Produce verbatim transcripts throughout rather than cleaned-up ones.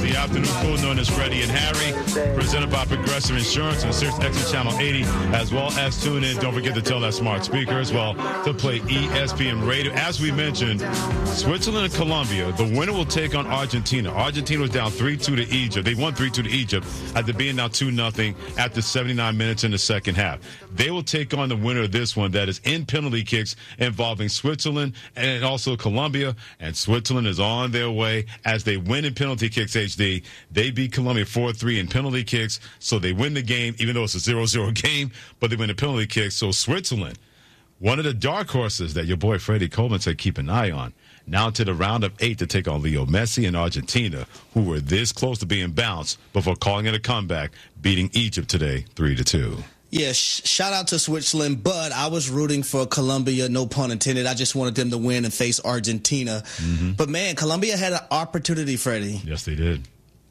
the afternoon crew known as Freddie and Harry, presented by Progressive Insurance on Sirius X M Channel eighty, as well as tune in. Don't forget to tell that smart speaker as well to play E S P N Radio. As we mentioned, Switzerland and Colombia, the winner will take on Argentina. Argentina was down three two to Egypt. They won three two to Egypt after being now two nothing after seventy-nine minutes in the second half. They will take on the winner of this one that is in penalty kicks involving Switzerland and also Colombia. And Switzerland is on their way as they win in penalty kicks, H D. They beat Colombia four three in penalty kicks, so they win the game, even though it's a zero zero game, but they win the penalty kicks. So Switzerland, one of the dark horses that your boy Freddie Coleman said keep an eye on, now to the round of eight to take on Leo Messi and Argentina, who were this close to being bounced before calling it a comeback, beating Egypt today three to two. Yeah, sh- shout out to Switzerland, but I was rooting for Colombia, no pun intended. I just wanted them to win and face Argentina. Mm-hmm. But, man, Colombia had an opportunity, Freddie. Yes, they did.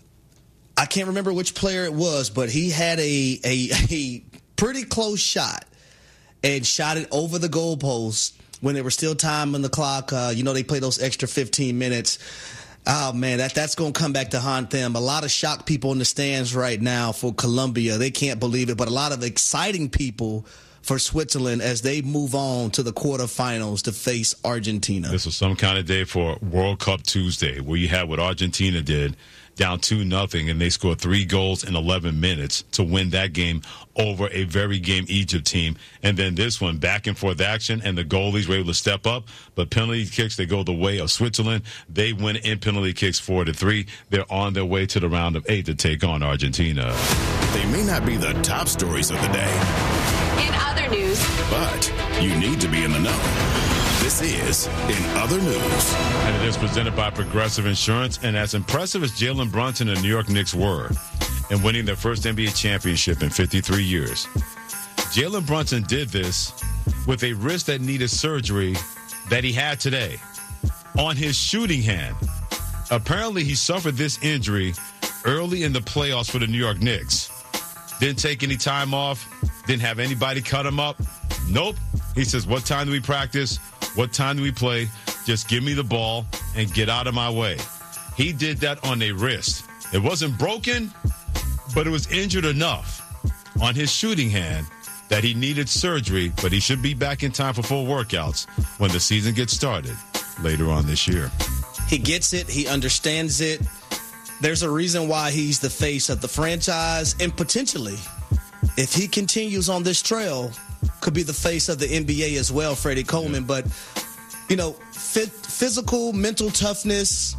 I can't remember which player it was, but he had a, a, a pretty close shot and shot it over the goalpost when there was still time on the clock. Uh, you know, they play those extra fifteen minutes. Oh, man, that that's going to come back to haunt them. A lot of shocked people in the stands right now for Colombia. They can't believe it, but a lot of exciting people for Switzerland as they move on to the quarterfinals to face Argentina. This was some kind of day for World Cup Tuesday, where you had what Argentina did, down two nothing, and they scored three goals in eleven minutes to win that game over a very game Egypt team. And then this one, back and forth action, and the goalies were able to step up. But penalty kicks, they go the way of Switzerland. They win in penalty kicks four to three. They're on their way to the round of eight to take on Argentina. They may not be the top stories of the day. In other news. But you need to be in the know. This is In Other News. And it is presented by Progressive Insurance. And as impressive as Jalen Brunson and the New York Knicks were in winning their first N B A championship in fifty-three years, Jalen Brunson did this with a wrist that needed surgery that he had today on his shooting hand. Apparently, he suffered this injury early in the playoffs for the New York Knicks. Didn't take any time off. Didn't have anybody cut him up. Nope. He says, what time do we practice? What time do we play? Just give me the ball and get out of my way. He did that on a wrist. It wasn't broken, but it was injured enough on his shooting hand that he needed surgery, but he should be back in time for full workouts when the season gets started later on this year. He gets it. He understands it. There's a reason why he's the face of the franchise, and potentially, if he continues on this trail, could be the face of the N B A as well, Freddie Coleman. Yeah. But, you know, fit, physical, mental toughness,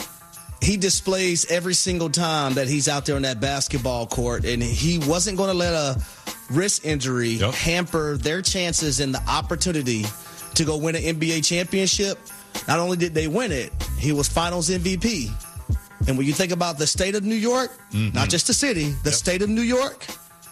he displays every single time that he's out there on that basketball court. And he wasn't going to let a wrist injury yep. hamper their chances and the opportunity to go win an N B A championship. Not only did they win it, he was finals M V P. And when you think about the state of New York, mm-hmm. not just the city, the yep. state of New York,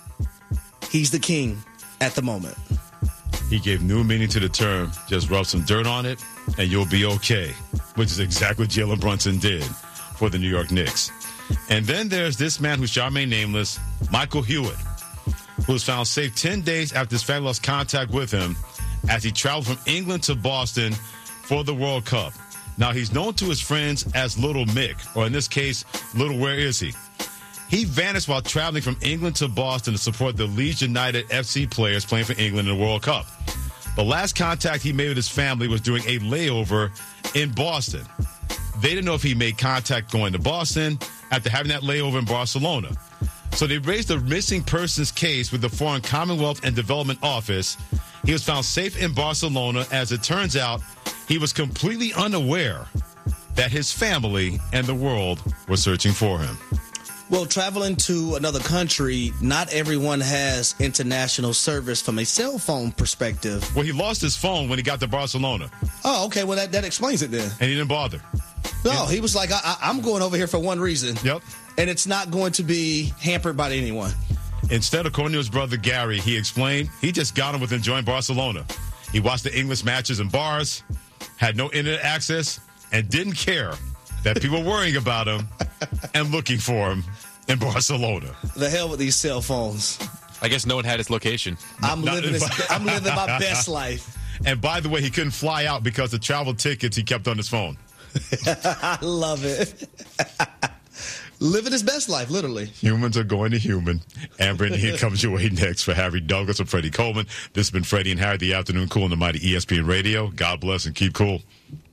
he's the king at the moment. He gave new meaning to the term, just rub some dirt on it, and you'll be okay, which is exactly what Jalen Brunson did for the New York Knicks. And then there's this man who shall remain nameless, Michael Hewitt, who was found safe ten days after his family lost contact with him as he traveled from England to Boston for the World Cup. Now, he's known to his friends as Little Mick, or in this case, Little Where Is He? He vanished while traveling from England to Boston to support the Leeds United F C players playing for England in the World Cup. The last contact he made with his family was during a layover in Boston. They didn't know if he made contact going to Boston after having that layover in Barcelona. So they raised the missing persons case with the Foreign Commonwealth and Development Office. He was found safe in Barcelona. As it turns out, he was completely unaware that his family and the world were searching for him. Well, traveling to another country, not everyone has international service from a cell phone perspective. Well, he lost his phone when he got to Barcelona. Oh, okay. Well, that, that explains it then. And he didn't bother. No, he was like, I, I, I'm going over here for one reason. Yep. And it's not going to be hampered by anyone. Instead, according to his brother Gary, he explained he just got him with enjoying Barcelona. He watched the English matches in bars, had no internet access, and didn't care that people were worrying about him and looking for him in Barcelona. The hell with these cell phones. I guess no one had his location. I'm, living, his, I'm living my best life. And by the way, he couldn't fly out because the travel tickets he kept on his phone. I love it. living his best life, literally. Humans are going to human. Amber and Ian comes your way next. For Harry Douglas and Freddie Coleman, this has been Freddie and Harry, the Afternoon Cool on the mighty E S P N Radio. God bless and keep cool.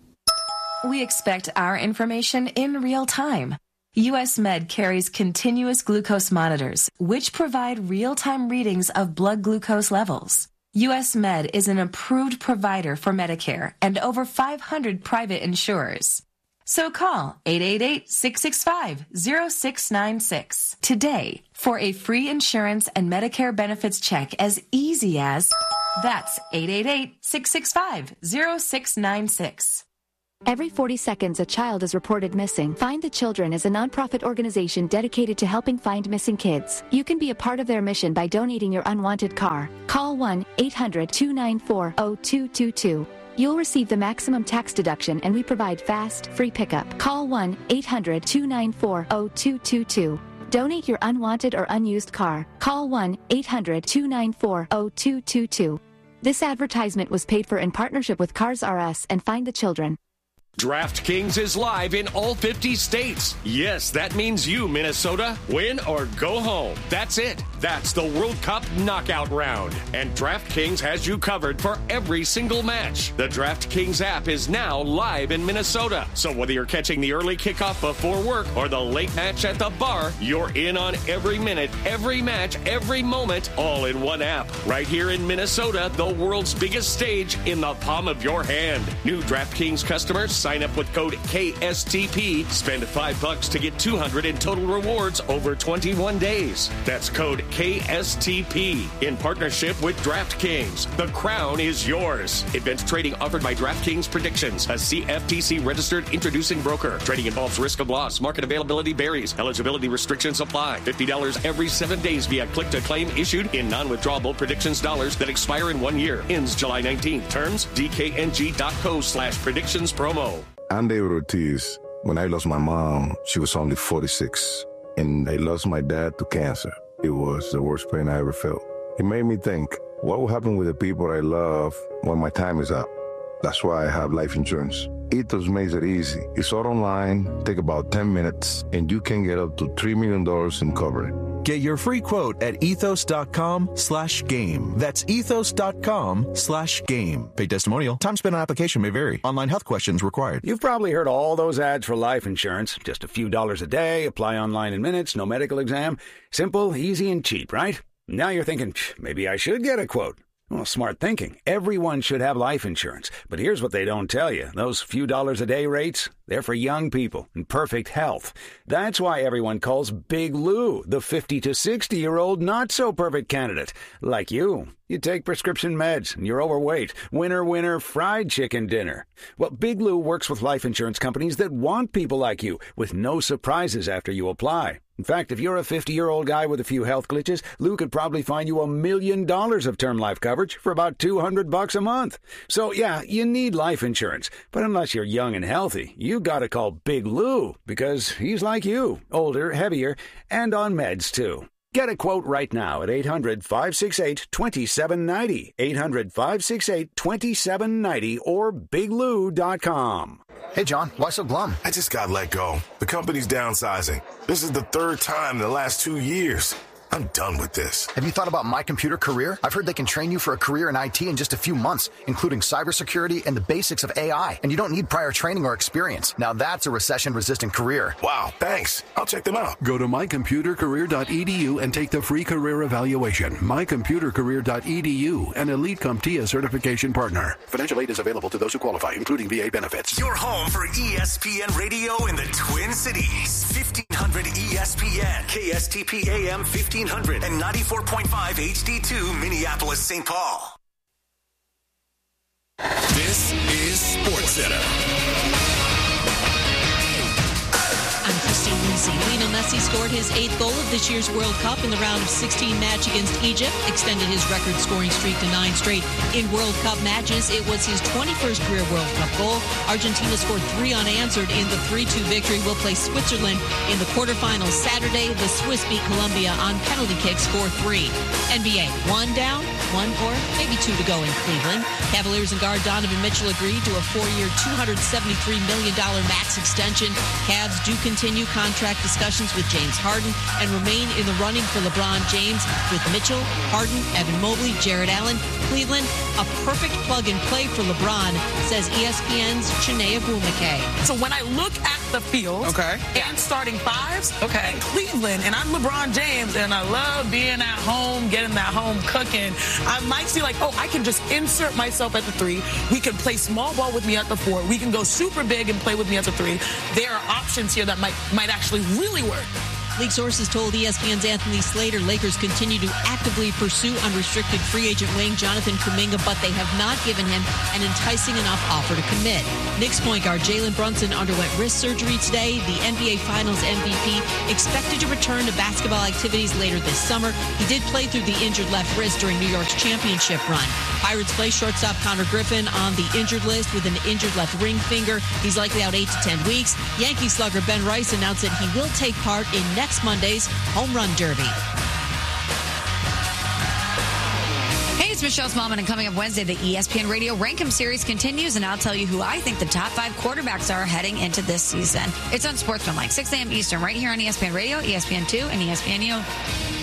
We expect our information in real time. U S Med carries continuous glucose monitors, which provide real-time readings of blood glucose levels. U S Med is an approved provider for Medicare and over five hundred private insurers. So call eight eight eight, six six five, zero six nine six today for a free insurance and Medicare benefits check as easy as, that's eight eight eight, six six five, zero six nine six. Every forty seconds, a child is reported missing. Find the Children is a nonprofit organization dedicated to helping find missing kids. You can be a part of their mission by donating your unwanted car. Call one eight hundred, two nine four, zero two two two. You'll receive the maximum tax deduction, and we provide fast, free pickup. Call one eight hundred, two nine four, zero two two two. Donate your unwanted or unused car. Call one eight hundred, two nine four, zero two two two. This advertisement was paid for in partnership with Cars R Us and Find the Children. DraftKings is live in all fifty states. Yes, that means you, Minnesota, win or go home. That's it. That's the World Cup knockout round. And DraftKings has you covered for every single match. The DraftKings app is now live in Minnesota. So whether you're catching the early kickoff before work or the late match at the bar, you're in on every minute, every match, every moment, all in one app. Right here in Minnesota, the world's biggest stage in the palm of your hand. New DraftKings customers sign up with code K S T P. Spend five bucks to get two hundred in total rewards over twenty-one days. That's code K S T P in partnership with DraftKings. The crown is yours. Events trading offered by DraftKings Predictions, a C F T C registered introducing broker. Trading involves risk of loss. Market availability varies. Eligibility restrictions apply. fifty dollars every seven days via click to claim issued in non-withdrawable predictions dollars that expire in one year. Ends July nineteenth. Terms D K N G dot co slash predictions promo. I'm David Ortiz. When I lost my mom, she was only forty-six. And I lost my dad to cancer. It was the worst pain I ever felt. It made me think, what will happen with the people I love when my time is up? That's why I have life insurance. Ethos makes it easy. It's all online, take about ten minutes, and you can get up to three million dollars in coverage. Get your free quote at ethos.com slash game. That's ethos.com slash game. Paid testimonial. Time spent on application may vary. Online health questions required. You've probably heard all those ads for life insurance. Just a few dollars a day, apply online in minutes, no medical exam. Simple, easy, and cheap, right? Now you're thinking, maybe I should get a quote. Well, smart thinking. Everyone should have life insurance. But here's what they don't tell you. Those few dollars a day rates, they're for young people in perfect health. That's why everyone calls Big Lou the fifty to sixty-year-old not-so-perfect candidate. Like you. You take prescription meds and you're overweight. Winner, winner, fried chicken dinner. Well, Big Lou works with life insurance companies that want people like you with no surprises after you apply. In fact, if you're a fifty-year-old guy with a few health glitches, Lou could probably find you a million dollars of term life coverage for about two hundred bucks a month. So, yeah, you need life insurance. But unless you're young and healthy, you gotta call Big Lou because he's like you, older, heavier, and on meds, too. Get a quote right now at eight hundred, five six eight, two seven nine zero, eight hundred, five six eight, two seven nine zero, or big lou dot com. Hey, John, why so glum? I just got let go. The company's downsizing. This is the third time in the last two years. I'm done with this. Have you thought about My Computer Career? I've heard they can train you for a career in I T in just a few months, including cybersecurity and the basics of A I. And you don't need prior training or experience. Now that's a recession-resistant career. Wow, thanks. I'll check them out. Go to my computer career dot e d u and take the free career evaluation. my computer career dot e d u, an Elite CompTIA certification partner. Financial aid is available to those who qualify, including V A benefits. Your home for E S P N Radio in the Twin Cities. fifteen hundred E S P N, K S T P A M fifteen hundred and ninety-four point five H D two Minneapolis, Saint Paul. This is SportsCenter. I'm Christine Lisi. Lionel Messi scored his eighth goal of this year's World Cup in the round of sixteen match against Egypt, extended his record scoring streak to nine straight in World Cup matches. It was his twenty-first career World Cup goal. Argentina scored three unanswered in the three two victory. Will play Switzerland in the quarterfinals Saturday. The Swiss beat Colombia on penalty kicks four three. N B A, one down, one or maybe two to go in Cleveland. Cavaliers and guard Donovan Mitchell agreed to a four-year, two hundred seventy-three million dollars max extension. Cavs do continue contract contract discussions with James Harden and remain in the running for LeBron James with Mitchell, Harden, Evan Mobley, Jared Allen, Cleveland. A perfect plug-and-play for LeBron, says E S P N's Chiney Ogwumike. So when I look at the field okay. and starting fives, okay. and Cleveland, and I'm LeBron James, and I love being at home, getting that home cooking, I might see like, oh, I can just insert myself at the three. We can play small ball with me at the four. We can go super big and play with me at the three. There are options here that might might actually really work. League sources told E S P N's Anthony Slater Lakers continue to actively pursue unrestricted free agent wing Jonathan Kuminga, but they have not given him an enticing enough offer to commit. Knicks point guard Jalen Brunson underwent wrist surgery today. The N B A Finals M V P expected to return to basketball activities later this summer. He did play through the injured left wrist during New York's championship run. Pirates play shortstop Connor Griffin on the injured list with an injured left ring finger. He's likely out eight to ten weeks. Yankee slugger Ben Rice announced that he will take part in next Monday's Home Run Derby. Hey, it's Michelle Smallman, and coming up Wednesday, the E S P N Radio Rankem Series continues, and I'll tell you who I think the top five quarterbacks are heading into this season. It's on Sportsman, like six a.m. Eastern, right here on E S P N Radio, E S P N two, and E S P N U.